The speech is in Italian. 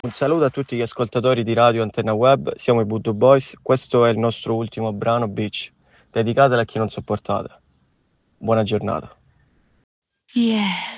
Un saluto a tutti gli ascoltatori di Radio Antenna Web, siamo i Voodoo Boys, questo è il nostro ultimo brano Beach, dedicatelo a chi non sopportate. Buona giornata. Yeah.